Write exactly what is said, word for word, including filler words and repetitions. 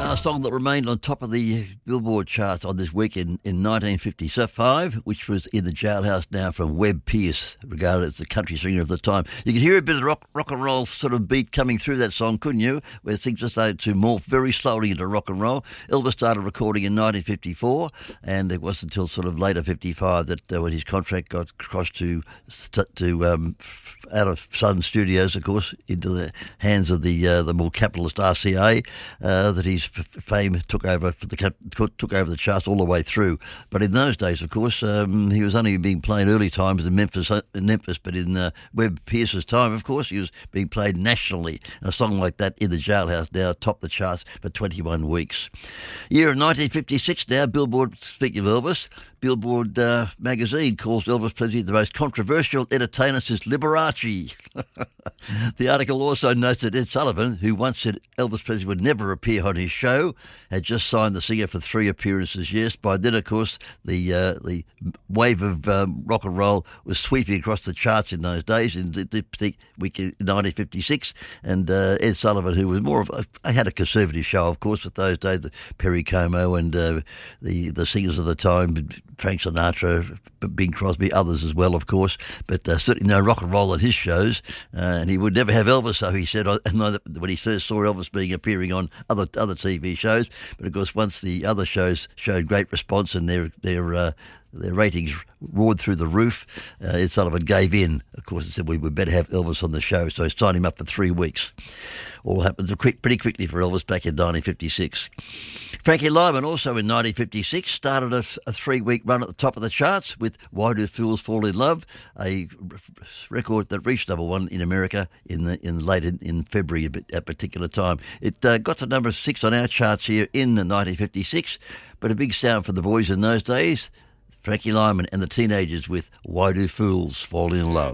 Now, a song that remained on top of the Billboard charts on this week in, in nineteen fifty-five, which was In the Jailhouse Now from Webb Pierce, regarded as the country singer of the time. You could hear a bit of rock, rock and roll sort of beat coming through that song, couldn't you? Where things just started to morph very slowly into rock and roll. Elvis started recording in nineteen fifty-four, and it wasn't until sort of later fifty-five that uh, when his contract got crossed to to um, out of Sun Studios, of course, into the hands of the uh, the more capitalist R C A, uh, that his f- fame took over for the took over the charts all the way through. But in those days, of course, um, he was only being played early times in Memphis, in Memphis. But in uh, Webb Pierce's time, of course, he was being played nationally. And a song like that, In the Jailhouse Now, topped the charts for twenty-one weeks. Year of nineteen fifty-six now, Billboard, speaking of Elvis, Billboard uh, magazine calls Elvis Presley the most controversial entertainer since Liberace. The article also notes that Ed Sullivan, who once said Elvis Presley would never appear on his show, had just signed the singer for three appearances. Yes, by then, of course, the uh, the wave of um, rock and roll was sweeping across the charts in those days, in the, the, the week in nineteen fifty-six. And uh, Ed Sullivan, who was more of a, had a conservative show, of course, with those days, the Perry Como and uh, the the singers of the time, Frank Sinatra, Bing Crosby, others as well, of course, but uh, certainly no rock and roll at his shows, uh, and he would never have Elvis, so he said when he first saw Elvis being appearing on other other T V shows. But of course, once the other shows showed great response and their their uh, their ratings roared through the roof, uh, Ed Sullivan gave in, of course, and said we would better have Elvis on the show, so he signed him up for three weeks. All happened quick, pretty quickly for Elvis back in nineteen fifty-six. Frankie Lyman also in nineteen fifty-six started a, a three-week run at the top of the charts with Why Do Fools Fall in Love, a record that reached number one in America in the in late in, in February at a particular time. It uh, got to number six on our charts here in the nineteen fifty-six, but a big sound for the boys in those days, Frankie Lyman and the Teenagers with Why Do Fools Fall in Love.